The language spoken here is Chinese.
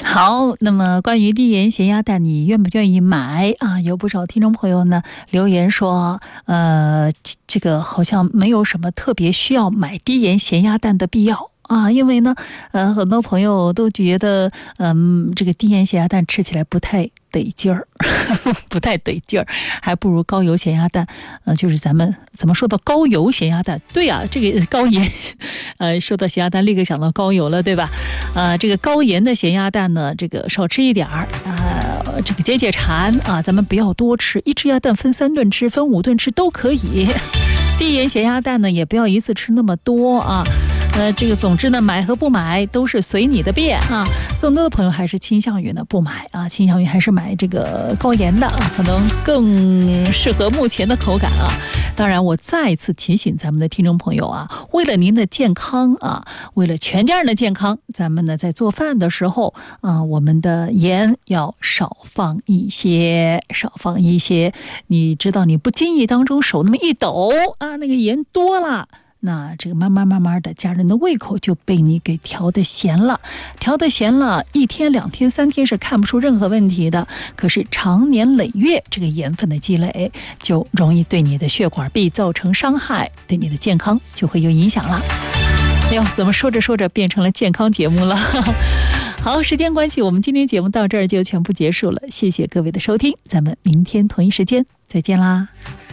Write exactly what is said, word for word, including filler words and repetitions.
好，那么关于低盐咸鸭蛋，你愿不愿意买啊？有不少听众朋友呢留言说，呃，这个好像没有什么特别需要买低盐咸鸭蛋的必要。啊，因为呢，呃，很多朋友都觉得，嗯，这个低盐咸鸭蛋吃起来不太得劲儿，不太得劲儿，还不如高油咸鸭蛋。呃，就是咱们怎么说到高油咸鸭蛋？对呀、啊，这个高盐，呃，说到咸鸭蛋，立刻想到高油了，对吧？呃，这个高盐的咸鸭蛋呢，这个少吃一点儿啊、呃，这个解解馋啊，咱们不要多吃，一只鸭蛋分三顿吃，分五顿吃都可以。低盐咸鸭蛋呢，也不要一次吃那么多啊。呃，这个总之呢，买和不买都是随你的便啊。更多的朋友还是倾向于呢不买啊，倾向于还是买这个高盐的啊，可能更适合目前的口感啊。当然，我再一次提醒咱们的听众朋友啊，为了您的健康啊，为了全家人的健康，咱们呢在做饭的时候啊，我们的盐要少放一些，少放一些。你知道，你不经意当中手那么一抖啊，那个盐多了。那这个慢慢慢慢的，家人的胃口就被你给调的咸了，调的咸了，一天两天三天是看不出任何问题的。可是长年累月，这个盐分的积累就容易对你的血管壁造成伤害，对你的健康就会有影响了。哎呦，怎么说着说着变成了健康节目了？好，时间关系，我们今天节目到这儿就全部结束了，谢谢各位的收听，咱们明天同一时间再见啦。